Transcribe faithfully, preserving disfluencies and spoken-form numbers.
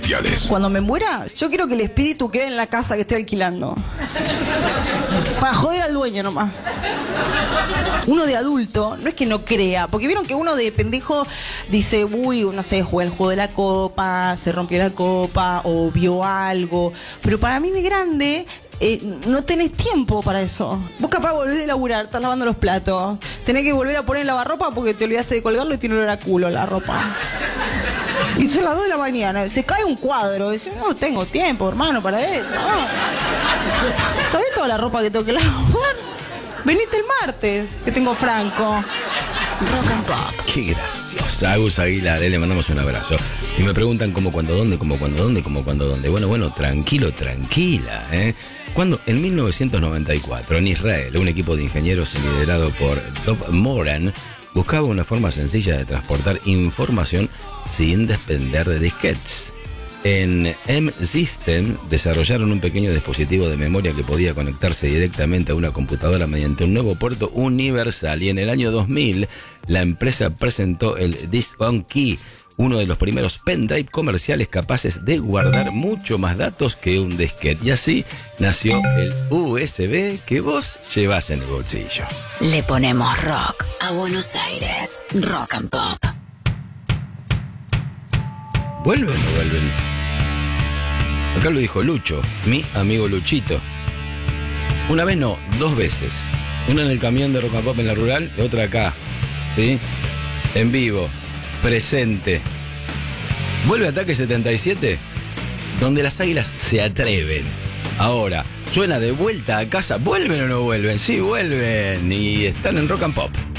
bestiales. Cuando me muera, yo quiero que el espíritu quede en la casa que estoy alquilando. Para joder al dueño nomás. Uno de adulto, no es que no crea, porque vieron que uno de pendejo dice, uy, no sé, jugué el juego de la copa, se rompió la copa, o vio algo. Pero para mí de grande, eh, no tenés tiempo para eso. Vos capaz volvés de laburar, estás lavando los platos, tenés que volver a poner lavarropa porque te olvidaste de colgarlo y tiene olor a culo la ropa. Y son las dos de la mañana, se cae un cuadro, dice, no tengo tiempo, hermano, para esto. No. ¿Sabés toda la ropa que tengo que lavar? Venite el martes, que tengo franco. Rock and Pop. Qué gracioso. Agus Aguilar, eh, le mandamos un abrazo. Y me preguntan cómo, cuándo, dónde, cómo, cuándo, dónde, cómo, cuándo, dónde. Bueno, bueno, tranquilo, tranquila, ¿eh? Cuando en mil novecientos noventa y cuatro, en Israel, un equipo de ingenieros liderado por Dov Moran buscaba una forma sencilla de transportar información sin depender de disquetes. En M-System desarrollaron un pequeño dispositivo de memoria que podía conectarse directamente a una computadora mediante un nuevo puerto universal, y en el año dos mil la empresa presentó el Disk on Key, uno de los primeros pendrive comerciales capaces de guardar mucho más datos que un disquete, y así nació el U S B que vos llevas en el bolsillo. Le ponemos rock a Buenos Aires. Rock and Pop. ¿Vuelven o vuelven? Acá lo dijo Lucho, mi amigo Luchito. Una vez no, dos veces. Una en el camión de Rock and Pop en la rural y otra acá. ¿Sí? En vivo, presente. ¿Vuelve Ataque setenta y siete? Donde las águilas se atreven. Ahora, suena de vuelta a casa. ¿Vuelven o no vuelven? Sí, vuelven. Y están en Rock and Pop.